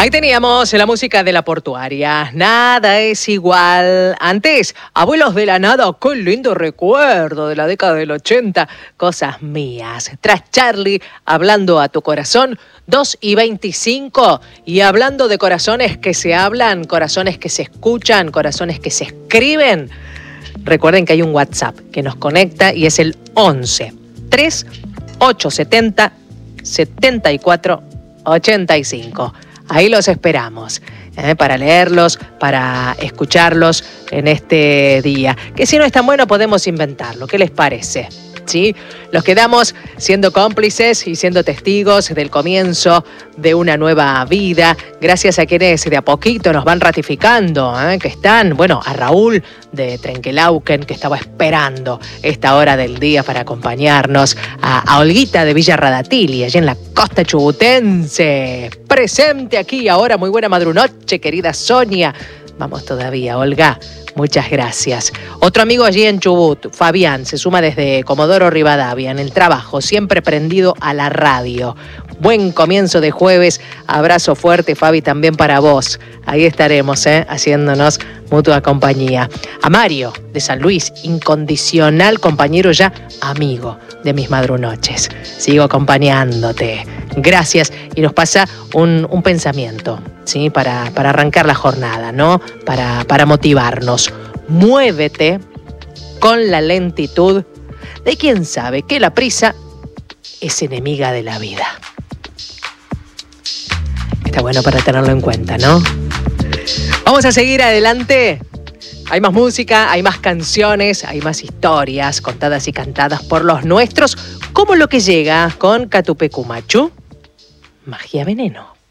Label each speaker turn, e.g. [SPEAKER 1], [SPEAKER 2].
[SPEAKER 1] Ahí teníamos la música de La Portuaria. Nada es igual. Antes, Abuelos de la Nada, qué lindo recuerdo de la década del 80. Cosas mías. Tras Charlie, hablando a tu corazón, 2:25. Y hablando de corazones que se hablan, corazones que se escuchan, corazones que se escriben. Recuerden que hay un WhatsApp que nos conecta y es el 11 3870 74 85. Ahí los esperamos, para leerlos, para escucharlos en este día. Que si no es tan bueno podemos inventarlo. ¿Qué les parece? ¿Sí? Los quedamos siendo cómplices y siendo testigos del comienzo de una nueva vida, gracias a quienes de a poquito nos van ratificando, que están, a Raúl de Trenquelauquen, que estaba esperando esta hora del día para acompañarnos, a Olguita de Villa Radatili, allí en la costa chubutense, presente aquí ahora. Muy buena madrunoche, querida Sonia. Vamos todavía, Olga. Muchas gracias. Otro amigo allí en Chubut, Fabián, se suma desde Comodoro Rivadavia, en el trabajo, siempre prendido a la radio. Buen comienzo de jueves. Abrazo fuerte, Fabi, también para vos. Ahí estaremos, haciéndonos mutua compañía. A Mario, de San Luis, incondicional compañero, ya amigo de mis madrunoches. Sigo acompañándote. Gracias. Y nos pasa un pensamiento, ¿sí? Para arrancar la jornada, ¿no? Para motivarnos. Muévete con la lentitud de quien sabe que la prisa es enemiga de la vida. Está bueno para tenerlo en cuenta, ¿no? Vamos a seguir adelante. Hay más música, hay más canciones, hay más historias contadas y cantadas por los nuestros, como lo que llega con Catupecu Machu, Magia Veneno.